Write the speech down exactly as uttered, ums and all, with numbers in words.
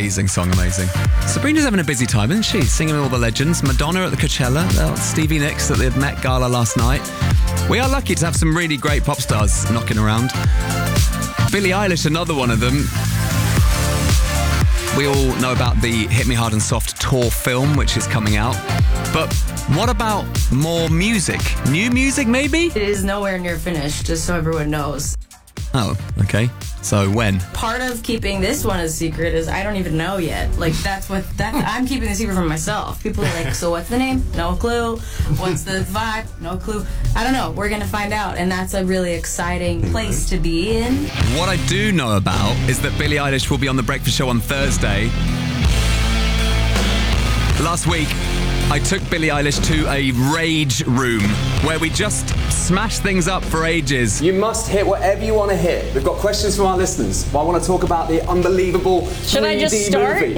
Amazing song, amazing. Sabrina's having a busy time, isn't she? Singing with all the legends. Madonna at the Coachella, uh, Stevie Nicks at the Met Gala last night. We are lucky to have some really great pop stars knocking around. Billie Eilish, another one of them. We all know about the Hit Me Hard and Soft tour film, which is coming out. But what about more music? New music, maybe? It is nowhere near finished, just so everyone knows. Oh, okay. So when? Part of keeping this one a secret is I don't even know yet. Like, that's what, that I'm keeping the secret from myself. People are like, so what's the name? No clue. What's the vibe? No clue. I don't know. We're going to find out. And that's a really exciting place to be in. What I do know about is that Billie Eilish will be on The Breakfast Show on Thursday. Last week, I took Billie Eilish to a rage room where we just smashed things up for ages. You must hit whatever you want to hit. We've got questions from our listeners. Well, I want to talk about the unbelievable Should I just three D start? movie.